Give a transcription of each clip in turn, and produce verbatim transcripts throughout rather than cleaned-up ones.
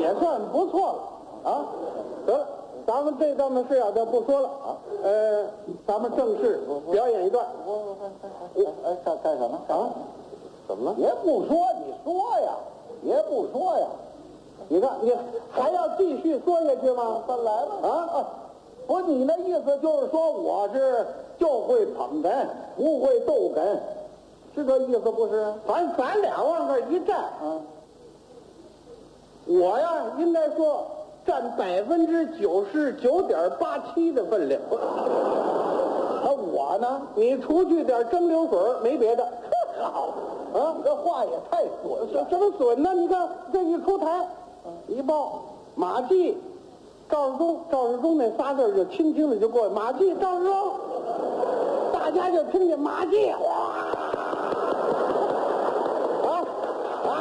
也算不错了啊。得了，咱们这档子事啊，就不说了啊。呃，咱们正式表演一段。 我我我哎干干什么啊？怎么了？ 也不说，你说呀，也不说呀。 你看，你还要继续说下去吗？ 再来吧。 啊啊，不是你那意思就是说我是就会捧哏，不会逗哏，是这意思不是？ 反咱俩往这一站， 啊， 我呀应该说占百分之九十九点八七的分量。 那我呢？ 你除去点蒸馏水，没别的。 好啊， 你这话也太损了。 什么损呢？你看这一出台，一报马季、赵世忠，赵世忠那仨字就轻轻的就过去，马季、赵世忠，大家就听见马季，哗，啊啊！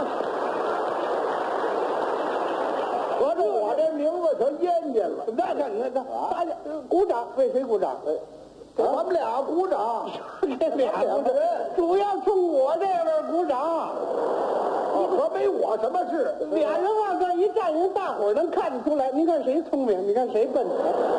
合着我这名字全淹进了。 那看那那大家鼓掌，为谁鼓掌？ 给我们俩鼓掌， 这俩鼓掌，主要冲我这边鼓掌。 可没我什么事。 俩人往这一站，人大伙儿能看得出来。你看谁聪明，你看谁笨，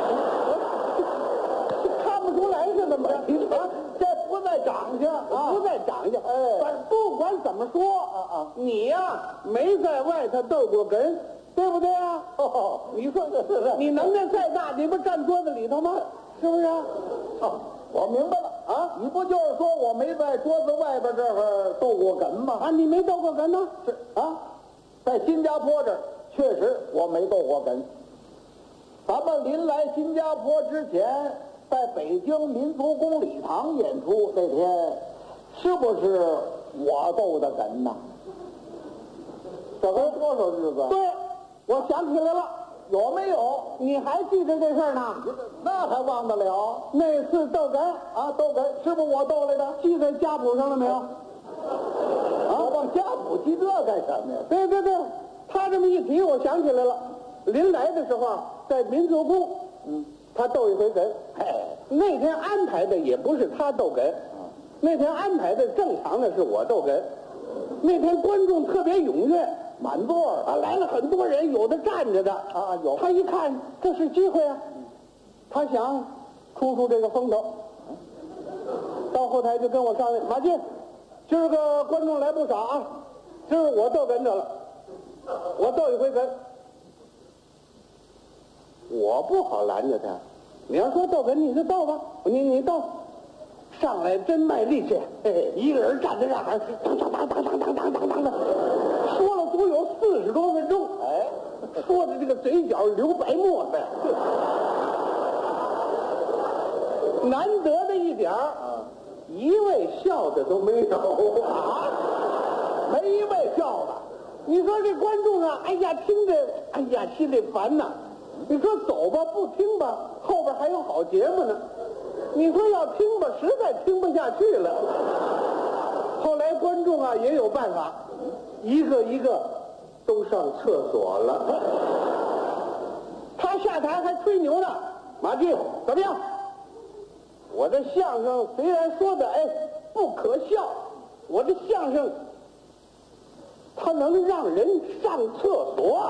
看不出来是怎么着？ 啊，这不在长相啊， 不在长相。 哎反不管怎么说啊啊， 你呀、没在外头斗过哏，对不对啊？ 哦， 你说你能耐再大，你不站桌子里头吗？是不是啊？ 哦，我明白了啊，你不就是说我没在桌子外边这儿斗过哏吗？ 啊，你没斗过哏呢？ 是啊，在新加坡这儿确实我没斗过哏。咱们临来新加坡之前，在北京民族宫礼堂演出那天，是不是我斗的哏呐？这该多少日子？ 对，我想起来了， 有没有？ 你还记着这事儿呢？ 那还忘得了那次斗哏， 啊？斗哏是不是我斗来的？ 记在家谱上了没有？ 啊，我往家谱记这干什么呀？ 对对对，他这么一提，我想起来了。临来的时候，在民族宫， 嗯， 他斗一回哏。 嘿， 那天安排的也不是他斗哏，那天安排的正常的是我斗哏。那天观众特别踊跃， 满座啊，来了很多人，有的站着的啊有他一看这是机会啊，他想出出这个风头，到后台就跟我商量，马进，今儿个观众来不少啊，今儿我斗哏着了，我斗一回哏，我不好拦着他。你要说斗哏，你就斗吧，你你斗。上来真卖力气，嘿嘿，一个人站在这儿，当当当当当当当当当的，说了足有四十多分钟， 哎， 说的这个嘴角流白沫子呀。难得的一点儿，一位笑的都没有啊， 没一位笑的。 你说这观众啊，哎呀，听着，哎呀，心里烦呐。你说走吧，不听吧，后边还有好节目呢。你说要听吧，实在听不下去了。后来观众啊也有办法，一个一个都上厕所了。他下台还吹牛呢，马季怎么样？我这相声虽然说的哎不可笑，我这相声它能让人上厕所。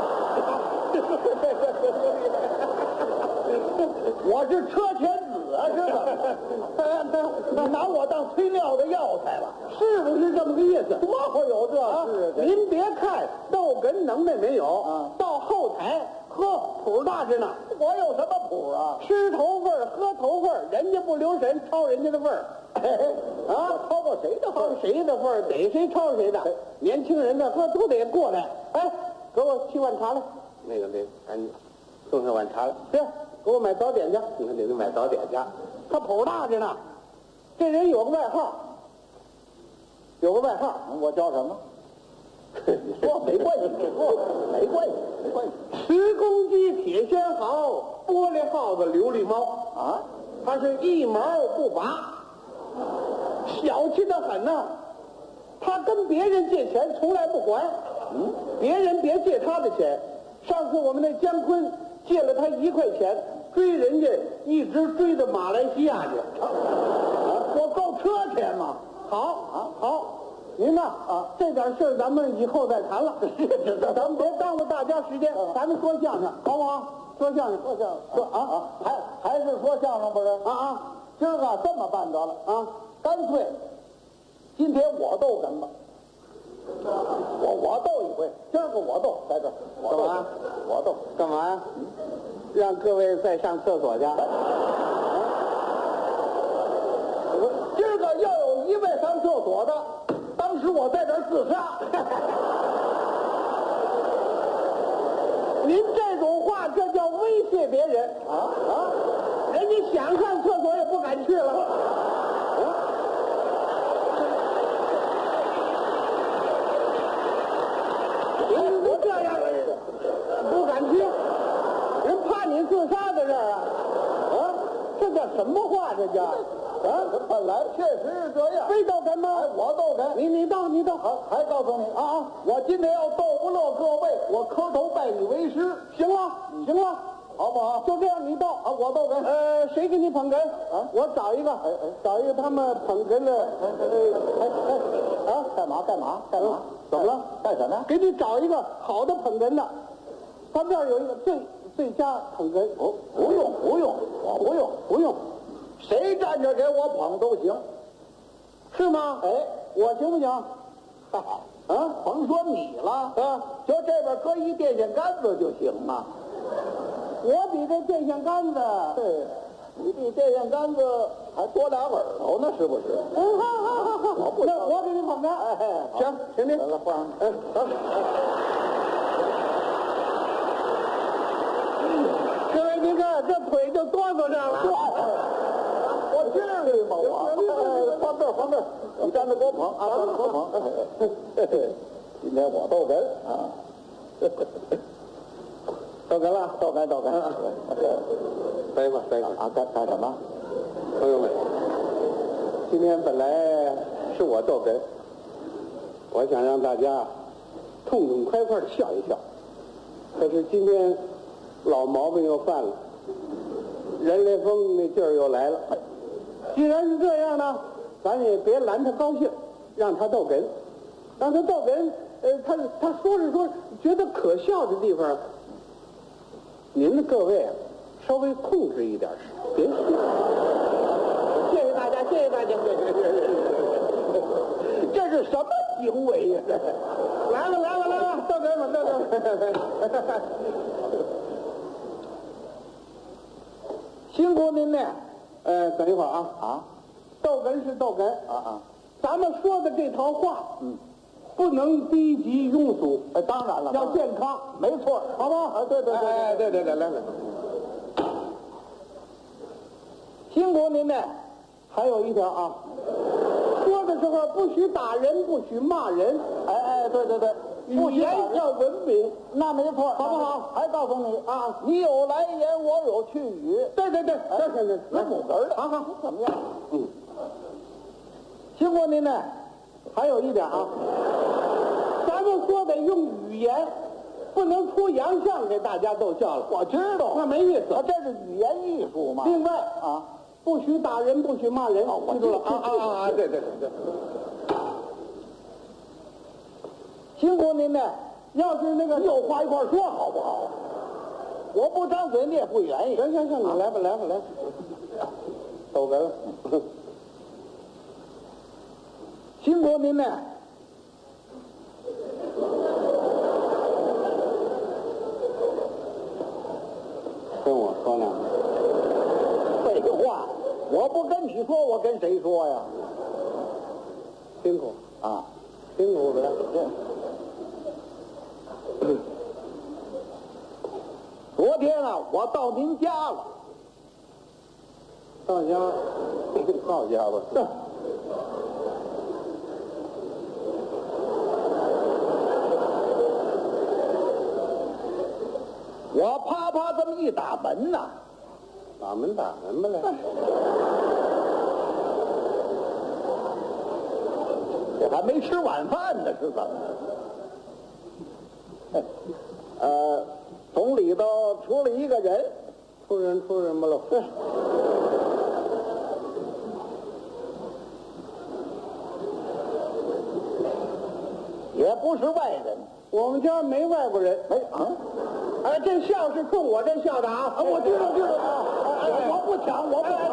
我是车前子啊，是吧？你拿我当催尿的药材了， 是不是这么个意思？ 多会有这啊事？ 您别看逗哏能耐没有， 啊到后台呵谱大着呢， 我有什么谱啊？ 吃头份儿喝头份儿，人家不留神抄人家的份儿。 啊，超过谁的份抄儿？ 谁的份儿，逮谁抄谁的。年轻人呢，呵都得过来。哎，给我沏碗茶来。那个那个，赶紧送上碗茶来。是，给我买早点去。你看得买早点去。他谱大着呢。这人有个外号，有个外号， 我叫什么？说没关系，说没关系，没关系十公鸡铁仙毫，玻璃耗子琉璃猫。 啊！ 他是一毛不拔，小气的很呐、他跟别人借钱从来不还，嗯，别人别借他的钱。上次我们那姜昆借了他一块钱，追人家一直追到马来西亚去。 啊，我够车钱吗？ 好啊，好，您呐啊，这点事儿咱们以后再谈了，咱们别耽误大家花时间，咱们说相声，好不好？说相声， 说相声， 说啊啊，还还是说相声不是？ 啊啊今儿个这么办得了， 啊！ 干脆今天我逗哏吧，我我逗一回，今儿个我逗在这儿，我逗干嘛我逗， 干嘛呀？让各位再上厕所去。 今儿个要有一位上厕所的，当时我在这儿自杀。 您这种话，这叫威胁别人啊啊！ 人家想上厕所也不敢去了。你不这样，不敢去，人怕你自杀在这儿啊！啊，这叫什么话？这叫啊？ 本来确实是这样。 非逗哏吗？ 哎，我逗哏， 你你逗你逗， 好，还告诉你啊啊！我今天要逗不乐各位，我磕头拜你为师， 行了行了， 好不好？ 就这样你逗啊，我逗哏。 呃，谁给你捧哏啊？ 我找一个， 哎哎找一个他们捧哏的， 哎哎啊！干嘛干嘛干嘛？ 怎么了？ 干什么呀？ 给你找一个好的捧哏的。咱们这儿有一个最最佳捧哏， 不不用不用，我不用不用， 谁站着给我捧都行。 是吗？ 哎， 我行不行？ 嗨，啊，甭说你了， 啊， 就这边搁一电线杆子就行啊。 我比这电线杆子， 对，你比电线杆子还多俩耳朵呢，是不是？ 嗯，好好好好， 我不那我给你捧哏。 哎哎，好行，行的， 来来换上。 嗯，好。各位，您看这腿就哆嗦上了。 我至于吗？我放这儿放这儿，你站着给我捧啊，站着给我捧。今天我逗哏啊， 逗哏了， 逗哏逗哏。 待一会儿，待一会儿啊，干干什么？ 朋友们，今天本来是我逗哏，我想让大家痛痛快快的笑一笑。可是今天老毛病又犯了，人来疯那劲儿又来了。既然是这样呢，咱也别拦他高兴，让他逗哏，让他逗哏。呃，他他说着说着觉得可笑的地方，您的各位啊，稍微控制一点，别笑。谢谢大家，谢谢大家。 这是什么行为呀？ 来吧，来吧，来吧，逗哏吧，逗哏。辛苦您了。呃，等一会儿啊啊， 逗哏是逗哏啊啊， 咱们说的这套话， 嗯， 不能低级庸俗， 哎，当然了， 要健康， 没错， 好不好？ 啊，对对对哎，对对对，来来。 辛苦您了。 还有一条啊，说的时候不许打人，不许骂人， 哎哎，对对对， 语言要文明， 那没错， 好不好？ 还告诉你啊， 你有来言，我有去语。 对对对，这是是那母根的， 好好， 怎么样？ 嗯， 辛苦您了。 还有一点啊，咱们说得用语言，不能出洋相给大家逗笑了， 我知道， 那没意思。 啊，这是语言艺术嘛。 另外啊， 不许打人，不许骂人， 哦我记住了记住啊啊啊啊！对对对对， 辛苦您了。 要是那个你有话一块儿说好不好？我不张嘴你也不愿意。 行行行，你来吧来吧来吧，逗哏了。 辛苦您了。 跟我说两句。 废话，我不跟你说，我跟谁说呀？ 辛苦啊， 辛苦了。 昨天啊，我到您家了。 到家， 到家吧。我啪啪这么一打门呐， 打门打门吧来。 这还没吃晚饭呢，是怎么的？呃，从里头出了一个人， 出人出什么了？ 也不是外人， 我们家没外国人。 哎啊， 哎，这笑是冲我这笑的啊！ 我知道知道啊，我我不抢，我不抢，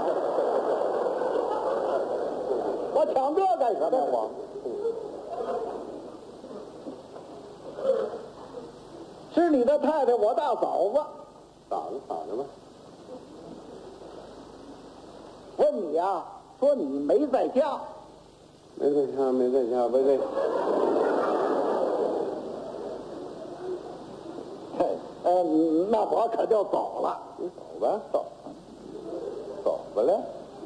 我不抢，我抢这干什么？我是你的太太，我大嫂子。 嫂子嫂子吗？ 问你呀、啊，说你没在家。 没在家，没在家，没在。 呃，那我可就走了。 你走吧，走，走吧了。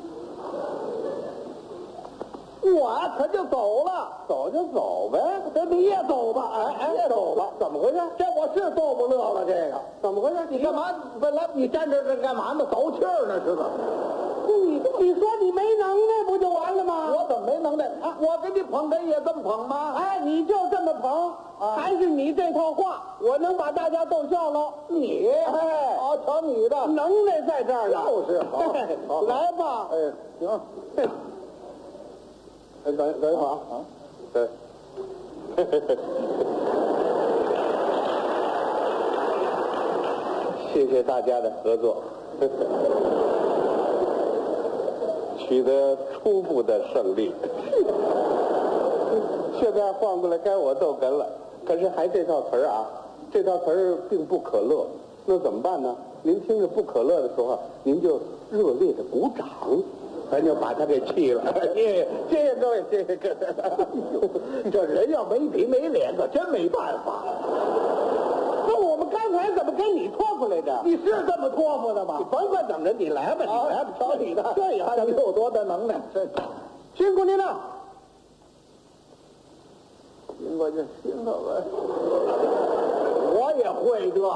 我可就走了， 走就走呗， 这你也走吧，哎哎，走吧。 怎么回事？ 这我是逗不乐了，这个怎么回事？ 你干嘛？本来你站这这干嘛呢？走气儿呢是吧？ 你你说你没能耐不就完了吗？ 我怎么没能耐？啊，我给你捧哏也这么捧吗？ 哎，你就这么捧， 啊还是你这套话，我能把大家逗笑喽？ 你， 哎好瞧你的， 能耐在这儿呢。 就是好好来吧。 哎，行， 哎，等等一会儿啊。 啊， 对。谢谢大家的合作，取得初步的胜利。现在换过来该我逗哏了，可是还这套词儿啊，这套词儿并不可乐，那怎么办呢？您听着不可乐的时候，您就热烈的鼓掌，咱就把他给气了。谢谢，谢谢各位，谢谢各位。 这人要没皮没脸，可真没办法。 那我们刚才怎么跟你托付来着？ 你是这么托付的吗？ 你甭管怎么着，你来吧，你来吧， 瞧你的， 这也看你有多大能耐。这辛苦您了。 行吧，就行了吧。我也会这个。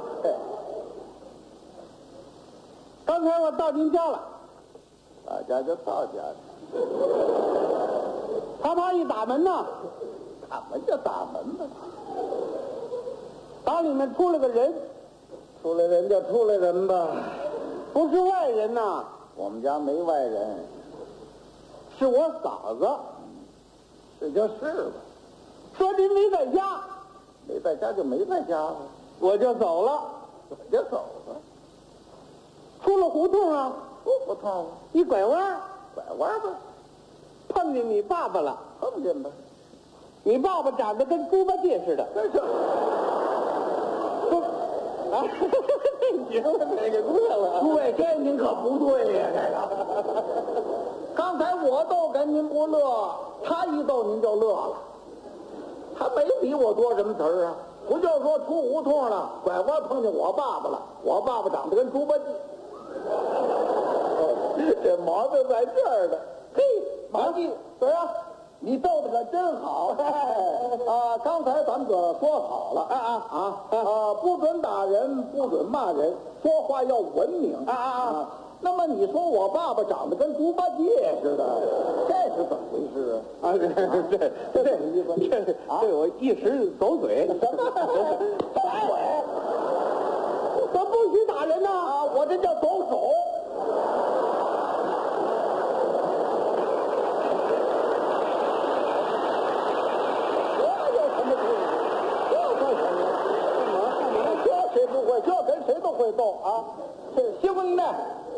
刚才我到您家了， 大家就到家去， 啪啪一打门呐， 打门就打门吧， 打里面出来个人， 出来人就出来人吧。 不是外人呐， 我们家没外人， 是我嫂子。 这就是吧。 说您没在家， 没在家就没在家了， 我就走了， 我就走了。 出了胡同啊， 不胡同， 一拐弯， 拐弯吧， 碰见你爸爸了。 碰见吧。 你爸爸长得跟猪八戒似的。 这是， 不，啊，行了，这个乐了。 对，这您可不对呀，这个。刚才我逗哏您不乐，他一逗您就乐了。他没比我多什么词儿啊，不就是说出胡同了，拐弯碰见我爸爸了，我爸爸长得跟猪八戒。这毛病在这儿呢。嘿，马季，怎么样？你逗的可真好。啊，刚才咱们可说好了，啊啊啊啊，不准打人，不准骂人，说话要文明。啊啊啊！那么你说我爸爸长得跟猪八戒似的，这是怎么回事啊？ 啊，这这这这这我一时走嘴。 什么？走腿？ 怎么不许打人呢？ 啊，我这叫走手。这有什么区别？这算什么？这谁不会？这跟谁都会斗啊！这辛苦您了。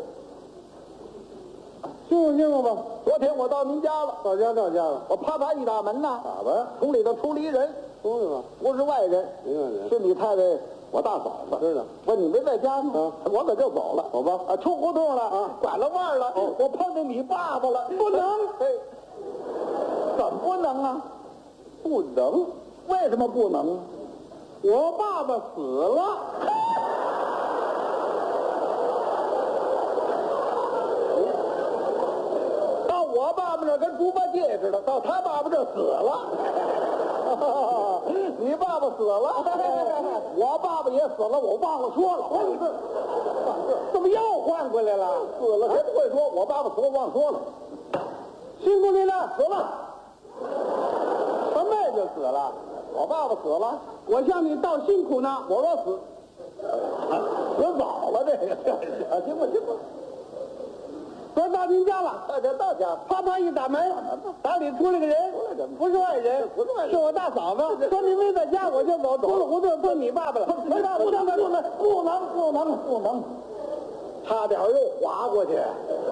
辛苦辛苦吧。 昨天我到您家了， 到家到家了。 我啪啪一打门呐， 打吧， 从里头出了一人， 出来吧。 不是外人， 没外人是你太太，我大嫂子。 知道。 问你没在家吗？ 啊， 我可就走了。 走吧。 啊，出胡同了， 啊， 拐了弯了。 哦， 我碰见你爸爸了。 不能。 哎，怎么不能啊？ 不能。 为什么不能？ 我爸爸死了。 到我爸爸这儿跟猪八戒似的，到他爸爸这儿死了。你爸爸死了，我爸爸也死了，我忘了说了。 不是，怎么又换过来了？ 死了谁不会说？我爸爸死了，忘说了。 辛苦您了， 死了， 什么也就死了。 我爸爸死了， 我向你道辛苦呢。 我说死，死早了这个。啊，行吧行吧。 我到您家了， 大家到家， 啪啪一打门，打里出来个人，不是外人， 不是外人是我大嫂子。说您没在家，我就走，出了胡同碰你爸爸了。 没爸爸，不能，不能，不能，不能，不能，差点又滑过去。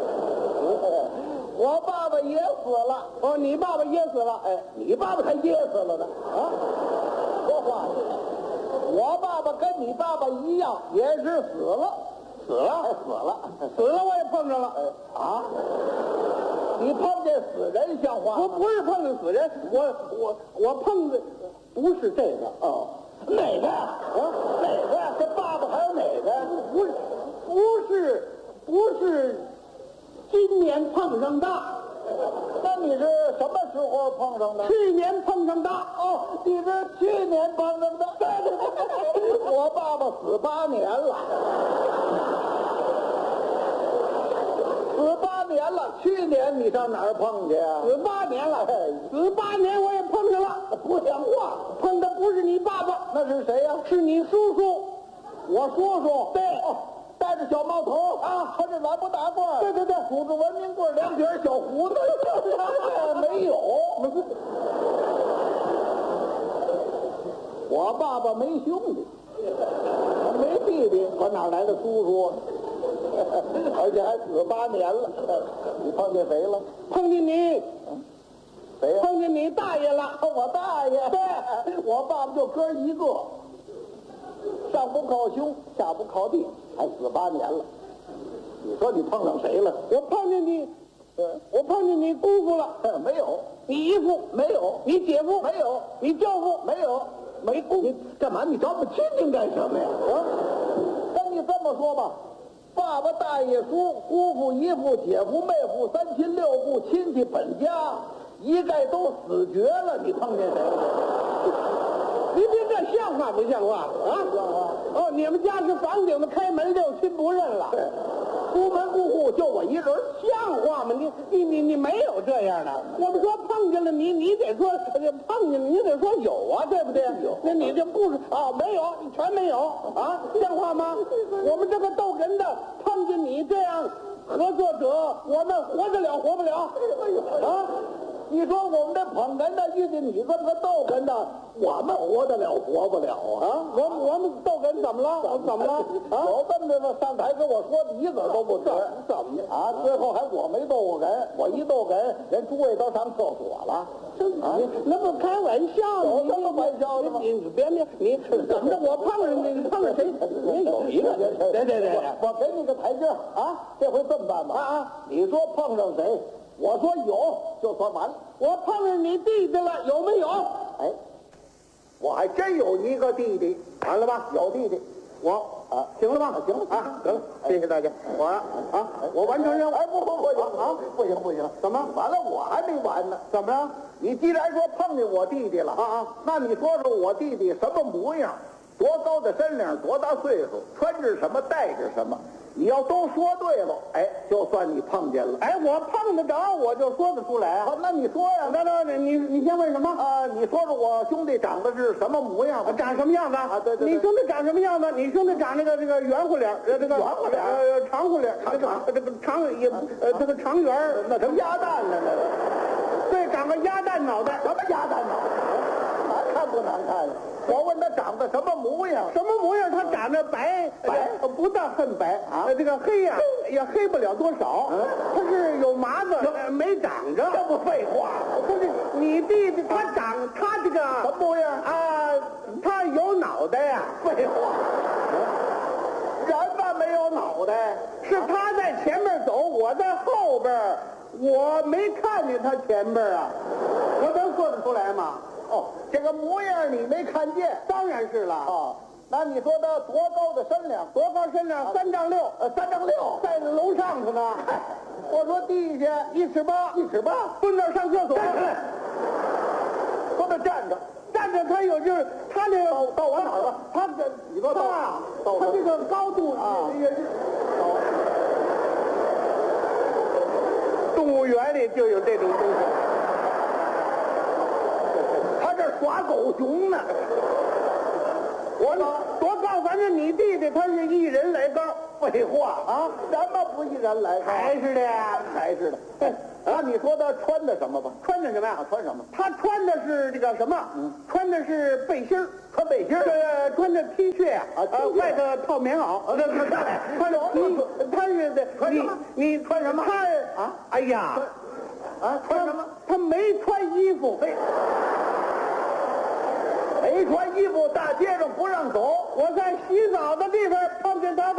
我爸爸也死了。 哦，你爸爸噎死了。 哎，你爸爸才噎死了呢。啊，说话呢。我爸爸跟你爸爸一样，也是死了， 死了， 哎，死了， 死了，我也碰上了。 哎啊，你碰见死人像话吗？ 不，不是碰见死人，我我我碰的不是这个哦，哪个呀？啊，哪个呀？这爸爸还有哪个呀？ 不是不是不是今年碰上的， 那你是什么时候碰上的？ 去年碰上的。 哦，你是去年碰上的。对对对，我爸爸死八年了，死八年了。去年你上哪儿碰去啊？ 死八年了，死八年我也碰上了， 不像话， 碰的不是你爸爸， 那是谁呀？ 是你叔叔。 我叔叔。 对， 哦，戴着小帽头啊，穿着蓝布大褂， 对对对， 拄着文明棍，两撇小胡子。没有，我爸爸没兄弟，没弟弟，我哪来的叔叔啊？而且还死八年了。你碰见谁了？ 碰见你， 谁呀？ 碰见你大爷了。 我大爷。对，我爸爸就哥一个，上不靠胸，下不靠地，还死八年了。你说你碰上谁了？ 我碰见你，我碰见你姑父了。 没有。 你姨父没有。 你姐夫没有。 你舅父没有。 没姑。 你干嘛？你找我亲戚干什么呀？啊，跟你这么说吧，爸爸、大爷、叔、姑父、姨父、姐夫、妹夫，三亲六故，亲戚本家，一概都死绝了。你碰见谁了？ 您听这像话不像话啊？ 像话。 哦，你们家是房顶子开门六亲不认了。 对，孤门孤户就我一人， 像话吗？你你你你没有这样的。我们说碰见了你，你得说碰见了，你得说有啊，对不对？ 有。 那你这不是啊？没有，全没有啊？像话吗？我们这个逗哏的碰见你这样合作者，我们活得了活不了啊？ 你说我们这捧哏的遇见你这么个逗哏的，我们活得了活不了啊？ 啊，我们我们逗哏怎么了？我怎么了？啊， 有这么的吗？上台跟我说的一个都不准， 怎么啊？最后还我没逗过哏，我一逗哏，连诸位都上厕所了。 啊，那不开玩笑， 有这么玩笑的吗？ 你你别别，你怎么着？我碰上你，碰上谁？你有一个，对对对， 我给你个台阶啊！这回这么办吧？ 啊啊！ 你说碰上谁？我说有，就算完了。 我碰上你弟弟了，有没有？ 哎，我还真有一个弟弟，完了吧？有弟弟，我啊，行了吧？行了啊，得了，谢谢大家。我啊，我完成任务。哎，不不不行啊，不行不行，怎么？完了，我还没完呢。怎么着？你既然说碰见我弟弟了啊啊，那你说说我弟弟什么模样？多高的身量，多大岁数，穿着什么，戴着什么？你要都说对了，哎，就算你碰见了。 哎，我碰得着，我就说得出来。 好，那你说呀？ 那那你你先问什么？ 啊，你说说我兄弟长得是什么模样？ 长什么样子啊？对对对， 你兄弟长什么样子？你兄弟长那个这个圆乎脸，呃，这个圆乎脸， 呃，长乎脸，这个这个长也呃，这个长圆儿， 那成鸭蛋了，那个。 对，长个鸭蛋脑袋。 什么鸭蛋脑袋？难看不难看？我问他长得什么模样？ 什么模样？他长得白白， 不但很白啊， 这个黑呀也黑不了多少。他是有麻子，没长着。 这不废话？ 不是你弟弟，他长他这个什么模样啊？他有脑袋呀。 废话，人嘛没有脑袋， 是他在前面走，我在后边，我没看见他前边啊，我能说得出来吗？ 哦，这个模样你没看见？ 当然是了。 哦，那你说他多高的身量？ 多高身量？三丈六。 呃，三丈六， 在楼上头呢。 我说地下一尺八， 一尺八， 蹲那儿上厕所。 说他站着， 站着他有就是他那个到我哪儿了？ 他这你说到他这个高度啊也是。动物园里就有这种东西。 他这耍狗熊呢。 我多高？反正你弟弟他是一人来高。 废话啊，什么不依然来？ 还是的呀， 还是的。啊，你说他穿的什么吧？ 穿的什么呀？ 啊，穿什么？ 他穿的是这个什么？ 嗯， 穿的是背心儿， 穿背心儿， 这穿着 T 恤呀， 啊呃， T 恤外头套棉袄，呃，穿穿着你他是的，你穿什么你穿什么？他啊， 哎呀， 啊，穿什么？ 他没穿衣服， 没没穿衣服，大街上不让走。 我在洗澡的地方碰见他的。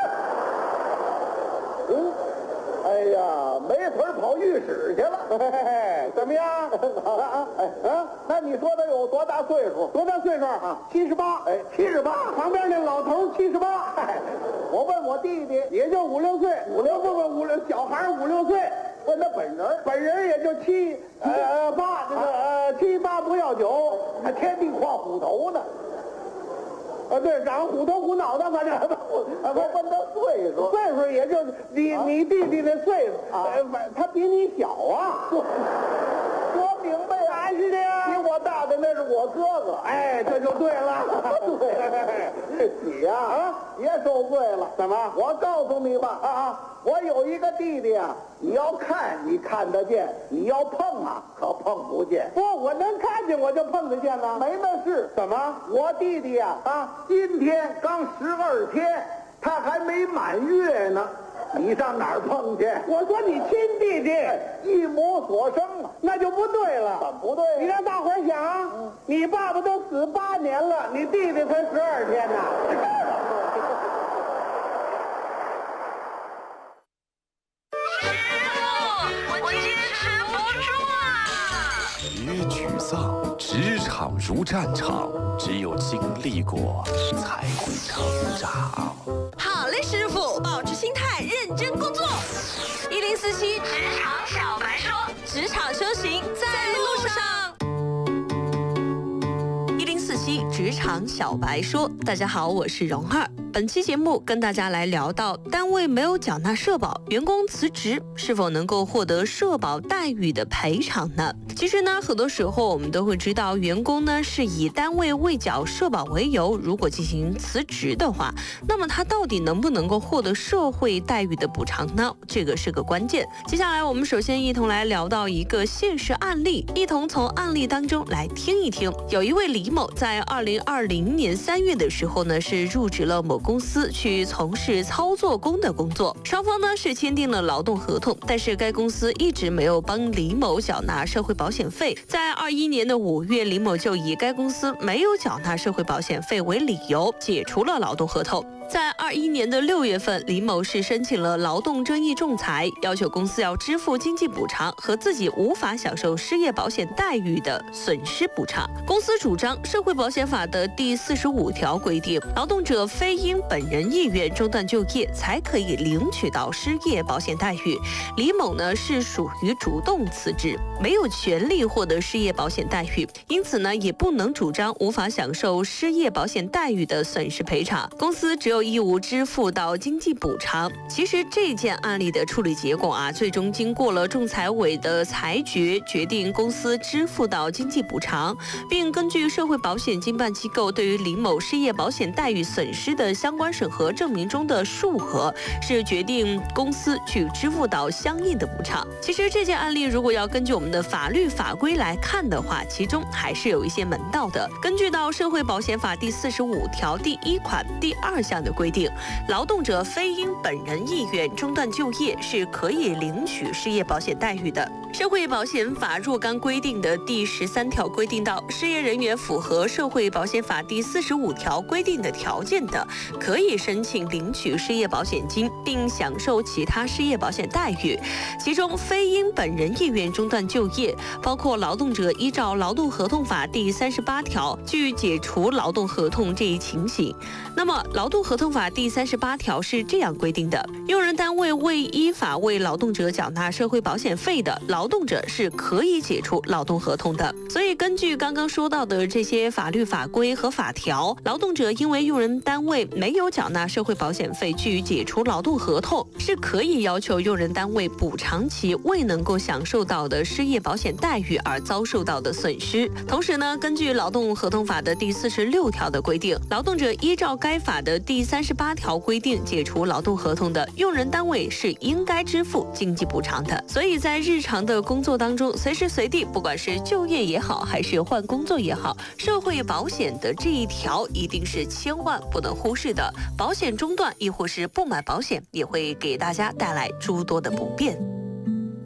嗯，哎呀，没词儿跑浴室去了。 嘿嘿嘿，怎么样？ 啊啊，哎啊，那你说他有多大岁数？ 多大岁数啊？七十八。 哎，七十八。 旁边那老头七十八。 哎，我问我弟弟， 也就五六岁，五六不不五六小孩五六岁， 问他本人， 本人也就七呃八这个呃七八不要九， 还天地跨虎头呢。 呃对，长得虎头虎脑的，反正我问他岁数， 岁数也就你啊你弟弟那岁数啊呃反他比你小啊， 多多明白呀、 还是的呀。 比我大的那是我哥哥。 哎，这就对了。 对，你呀啊，别受罪了。 怎么？ 我告诉你吧，啊啊，我有一个弟弟啊，你要看你看得见，你要碰啊可碰不见。 不，我能看见我就碰得见呢。 没那事。 怎么？ 我弟弟呀啊，今天刚十二天，他还没满月呢，你上哪儿碰去？ 我说你亲弟弟， 一母所生啊， 那就不对了。 怎么不对？ 你让大伙儿想啊，你爸爸都死八年了，你弟弟才十二天呢。 我坚持不住啊！ 别沮丧，职场如战场，只有经历过，才会成长。 好嘞，师傅，保持心态，认真工作。一零四七职场小白说，职场修行在路上。一零四七职场小白说，大家好，我是蓉儿。本期节目跟大家来聊到，单位没有缴纳社保，员工辞职是否能够获得社保待遇的赔偿呢？其实呢，很多时候我们都会知道，员工呢是以单位未缴社保为由，如果进行辞职的话，那么他到底能不能够获得社会待遇的补偿呢？这个是个关键。接下来我们首先一同来聊到一个现实案例，一同从案例当中来听一听。有一位李某在二零二零年三月的时候呢，是入职了某公司去从事操作工的工作，双方呢是签订了劳动合同，但是该公司一直没有帮李某缴纳社会保险费。在二一年的五月，李某就以该公司没有缴纳社会保险费为理由，解除了劳动合同。在二一年的六月份，李某是申请了劳动争议仲裁，要求公司要支付经济补偿和自己无法享受失业保险待遇的损失补偿。公司主张社会保险法的第四十五条规定，劳动者非因本人意愿中断就业才可以领取到失业保险待遇。李某呢是属于主动辞职，没有权利获得失业保险待遇，因此呢也不能主张无法享受失业保险待遇的损失赔偿。公司只有义务支付到经济补偿。其实这件案例的处理结果啊，最终经过了仲裁委的裁决，决定公司支付到经济补偿，并根据社会保险经办机构对于李某失业保险待遇损失的相关审核证明中的数额，是决定公司去支付到相应的补偿。其实这件案例如果要根据我们的法律法规来看的话，其中还是有一些门道的。根据到社会保险法第四十五条第一款第二项的规定，劳动者非因本人意愿中断就业是可以领取失业保险待遇的。社会保险法若干规定的第十三条规定到，失业人员符合社会保险法第四十五条规定的条件的，可以申请领取失业保险金，并享受其他失业保险待遇。其中非因本人意愿中断就业，包括劳动者依照劳动合同法第三十八条据解除劳动合同这一情形。那么劳动合同法第三十八条是这样规定的：用人单位未依法为劳动者缴纳社会保险费的，劳动者是可以解除劳动合同的。所以根据刚刚说到的这些法律法规和法条，劳动者因为用人单位没有缴纳社会保险费据解除劳动合同，是可以要求用人单位补偿其未能够享受到的失业保险待遇而遭受到的损失。同时呢，根据劳动合同法的第四十六条的规定，劳动者依照该法的第三十八条规定，解除劳动合同的用人单位是应该支付经济补偿的。所以在日常的工作当中，随时随地，不管是就业也好，还是换工作也好，社会保险的这一条一定是千万不能忽视的。保险中断亦或是不买保险，也会给大家带来诸多的不便。